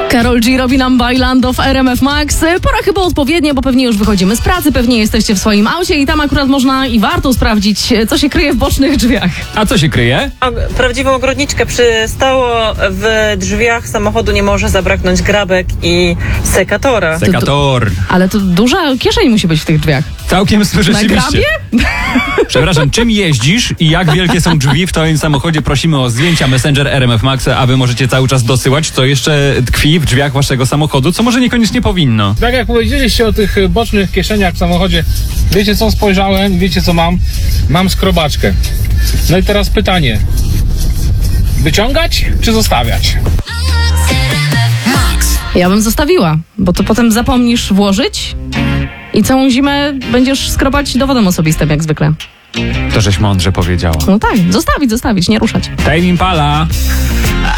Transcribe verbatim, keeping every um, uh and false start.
Karol G robi nam Bailando w R M F Max. Pora chyba odpowiednia, bo pewnie już wychodzimy z pracy, pewnie jesteście w swoim aucie i tam akurat można i warto sprawdzić, co się kryje w bocznych drzwiach. A co się kryje? Prawdziwą ogrodniczkę przystało w drzwiach samochodu nie może zabraknąć grabek i sekatora. Sekator. Ale to duża kieszeń musi być w tych drzwiach. Całkiem Na rzeczywiście. grabie? Przepraszam, czym jeździsz i jak wielkie są drzwi w twoim samochodzie? Prosimy o zdjęcia Messenger R M F Max, a wy możecie cały czas dosyłać, co jeszcze tkwi w drzwiach waszego samochodu, co może niekoniecznie powinno. Tak jak powiedzieliście o tych bocznych kieszeniach w samochodzie, wiecie co spojrzałem, wiecie co mam? Mam skrobaczkę. No i teraz pytanie. Wyciągać czy zostawiać? Ja bym zostawiła, bo to potem zapomnisz włożyć i całą zimę będziesz skrobać dowodem osobistym, jak zwykle. To żeś mądrze powiedziała. No tak, zostawić, zostawić, nie ruszać. Tame Impala.